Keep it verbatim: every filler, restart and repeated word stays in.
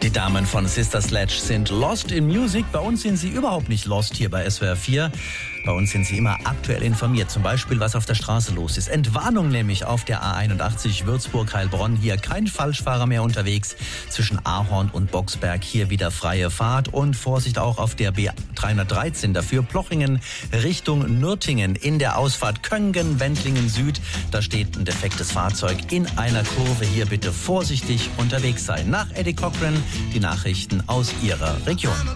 Die Damen von Sister Sledge sind lost in music. Bei uns sind sie überhaupt nicht lost hier bei S W R vier. Bei uns sind sie immer aktuell informiert. Zum Beispiel, was auf der Straße los ist. Entwarnung nämlich auf der A einundachtzig Würzburg-Heilbronn. Hier kein Falschfahrer mehr unterwegs. Zwischen Ahorn und Boxberg hier wieder freie Fahrt. Und Vorsicht auch auf der B dreihundertdreizehn. Dafür Plochingen Richtung Nürtingen. In der Ausfahrt Köngen-Wendlingen Süd. Da steht ein defektes Fahrzeug in einer Kurve. Hier bitte vorsichtig unterwegs sein. Nach Eddie Cochran die Nachrichten aus Ihrer Region.